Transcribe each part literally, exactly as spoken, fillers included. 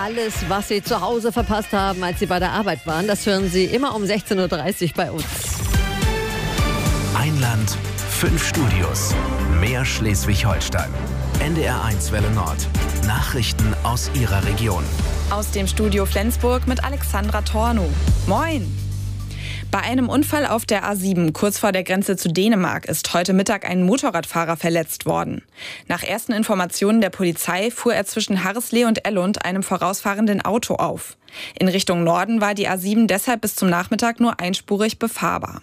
Alles, was Sie zu Hause verpasst haben, als Sie bei der Arbeit waren, das hören Sie immer um sechzehn Uhr dreißig bei uns. Ein Land, fünf Studios, mehr Schleswig-Holstein. N D R eins Welle Nord. Nachrichten aus Ihrer Region. Aus dem Studio Flensburg mit Alexandra Tornow. Moin! Bei einem Unfall auf der A sieben, kurz vor der Grenze zu Dänemark, ist heute Mittag ein Motorradfahrer verletzt worden. Nach ersten Informationen der Polizei fuhr er zwischen Harreslee und Ellund einem vorausfahrenden Auto auf. In Richtung Norden war die A sieben deshalb bis zum Nachmittag nur einspurig befahrbar.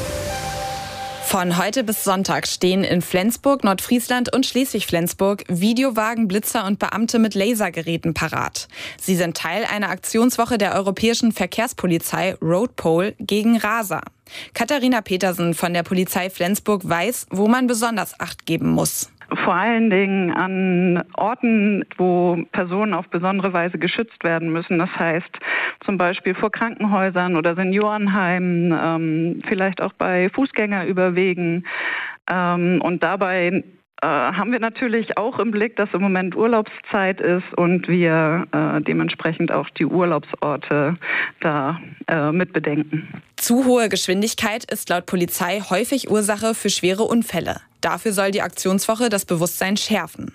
Von heute bis Sonntag stehen in Flensburg, Nordfriesland und Schleswig-Flensburg Videowagen, Blitzer und Beamte mit Lasergeräten parat. Sie sind Teil einer Aktionswoche der Europäischen Verkehrspolizei Roadpol gegen Raser. Katharina Petersen von der Polizei Flensburg weiß, wo man besonders Acht geben muss. Vor allen Dingen an Orten, wo Personen auf besondere Weise geschützt werden müssen. Das heißt zum Beispiel vor Krankenhäusern oder Seniorenheimen, ähm, vielleicht auch bei Fußgängerüberwegen. Ähm, und dabei äh, haben wir natürlich auch im Blick, dass im Moment Urlaubszeit ist und wir äh, dementsprechend auch die Urlaubsorte da äh, mit bedenken. Zu hohe Geschwindigkeit ist laut Polizei häufig Ursache für schwere Unfälle. Dafür soll die Aktionswoche das Bewusstsein schärfen.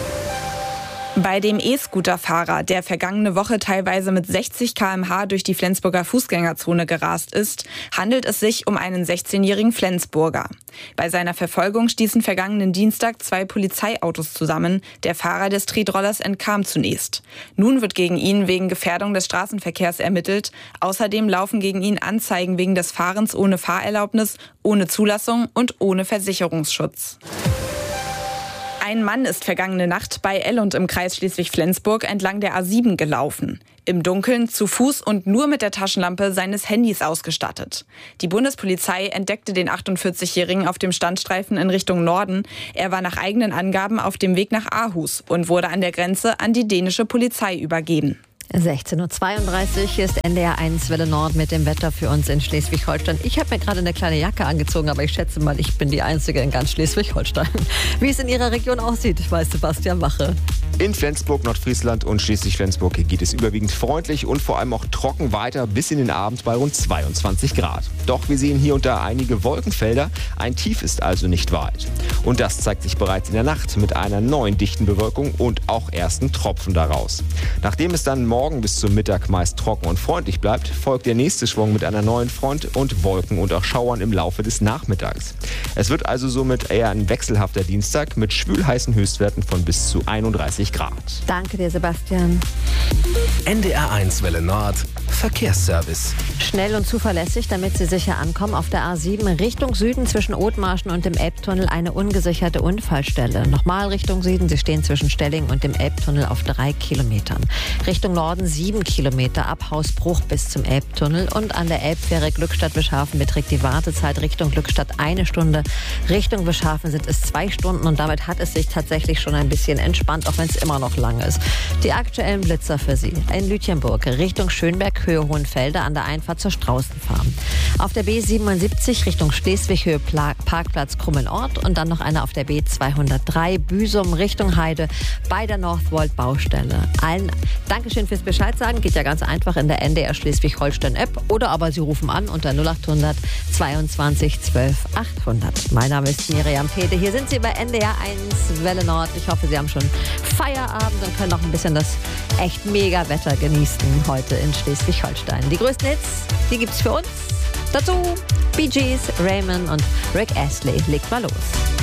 Bei dem E-Scooter-Fahrer, der vergangene Woche teilweise mit sechzig Kilometer pro Stunde durch die Flensburger Fußgängerzone gerast ist, handelt es sich um einen sechzehnjährigen Flensburger. Bei seiner Verfolgung stießen vergangenen Dienstag zwei Polizeiautos zusammen. Der Fahrer des Tretrollers entkam zunächst. Nun wird gegen ihn wegen Gefährdung des Straßenverkehrs ermittelt. Außerdem laufen gegen ihn Anzeigen wegen des Fahrens ohne Fahrerlaubnis, ohne Zulassung und ohne Versicherungsschutz. Ein Mann ist vergangene Nacht bei Ellund im Kreis Schleswig-Flensburg entlang der A sieben gelaufen. Im Dunkeln, zu Fuß und nur mit der Taschenlampe seines Handys ausgestattet. Die Bundespolizei entdeckte den achtundvierzigjährigen auf dem Standstreifen in Richtung Norden. Er war nach eigenen Angaben auf dem Weg nach Aarhus und wurde an der Grenze an die dänische Polizei übergeben. sechzehn Uhr zweiunddreißig, hier ist N D R eins Welle Nord mit dem Wetter für uns in Schleswig-Holstein. Ich habe mir gerade eine kleine Jacke angezogen, aber ich schätze mal, ich bin die Einzige in ganz Schleswig-Holstein. Wie es in Ihrer Region aussieht, weiß Sebastian Wache. In Flensburg, Nordfriesland und Schleswig-Flensburg geht es überwiegend freundlich und vor allem auch trocken weiter bis in den Abend bei rund zweiundzwanzig Grad. Doch wir sehen hier und da einige Wolkenfelder, ein Tief ist also nicht weit. Und das zeigt sich bereits in der Nacht mit einer neuen dichten Bewölkung und auch ersten Tropfen daraus. Nachdem es dann morgen bis zum Mittag meist trocken und freundlich bleibt, folgt der nächste Schwung mit einer neuen Front und Wolken und auch Schauern im Laufe des Nachmittags. Es wird also somit eher ein wechselhafter Dienstag mit schwülheißen Höchstwerten von bis zu einunddreißig Grad. Danke dir, Sebastian. N D R eins Welle Nord. Verkehrsservice. Schnell und zuverlässig, damit Sie sicher ankommen. Auf der A sieben Richtung Süden zwischen Othmarschen und dem Elbtunnel eine ungesicherte Unfallstelle. Nochmal Richtung Süden, Sie stehen zwischen Stelling und dem Elbtunnel auf drei Kilometern. Richtung Norden sieben Kilometer ab Hausbruch bis zum Elbtunnel. Und an der Elbfähre Glückstadt-Wischhafen beträgt die Wartezeit Richtung Glückstadt eine Stunde. Richtung Wischhafen sind es zwei Stunden und damit hat es sich tatsächlich schon ein bisschen entspannt, auch wenn es immer noch lang ist. Die aktuellen Blitzer für Sie. In Lütjenburg Richtung Schönberg, Höhe Hohenfelde an der Einfahrt zur Straußenfarm. Auf der B siebenundsiebzig Richtung Schleswig, Höhe Parkplatz Krummenort und dann noch eine auf der B zweihundertdrei Büsum Richtung Heide bei der Northvolt Baustelle. Allen Dankeschön fürs Bescheid sagen. Geht ja ganz einfach in der N D R Schleswig-Holstein App oder aber Sie rufen an unter null achthundert zweiundzwanzig zwölf achthundert. Mein Name ist Miriam Pede. Hier sind Sie bei N D R eins Welle Nord. Ich hoffe, Sie haben schon Feierabend und können noch ein bisschen das echt mega Wetter genießen heute in Schleswig-Holstein. Die größten Hits, die gibt's für uns. Dazu Bee Gees, Raymond und Rick Astley. Legt mal los.